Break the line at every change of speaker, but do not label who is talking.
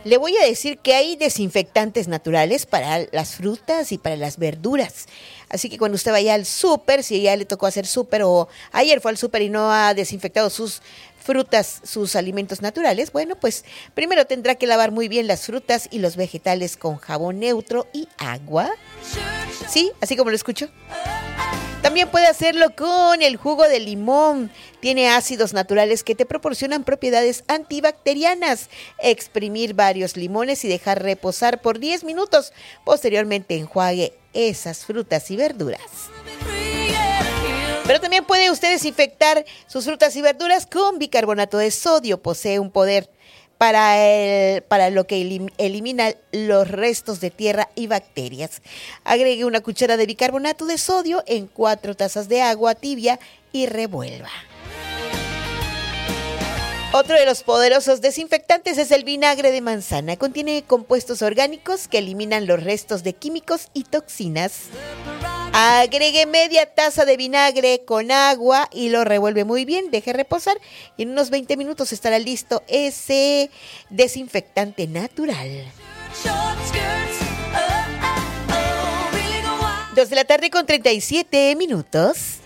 Le voy a decir que hay desinfectantes naturales para las frutas y para las verduras. Así que cuando usted vaya al súper, si ya le tocó hacer súper o ayer fue al súper y no ha desinfectado sus frutas, sus alimentos naturales, bueno, pues primero tendrá que lavar muy bien las frutas y los vegetales con jabón neutro y agua. Sí, así como lo escucho. También puede hacerlo con el jugo de limón. Tiene ácidos naturales que te proporcionan propiedades antibacterianas. Exprimir varios limones y dejar reposar por 10 minutos. Posteriormente enjuague esas frutas y verduras. Pero también puede usted desinfectar sus frutas y verduras con bicarbonato de sodio. Posee un poder para lo que elimina los restos de tierra y bacterias. Agregue una cuchara de bicarbonato de sodio en 4 tazas de agua tibia y revuelva. Otro de los poderosos desinfectantes es el vinagre de manzana. Contiene compuestos orgánicos que eliminan los restos de químicos y toxinas. Agregue media taza de vinagre con agua y lo revuelve muy bien, deje reposar y en unos 20 minutos estará listo ese desinfectante natural. 2 de la tarde con 37 minutos.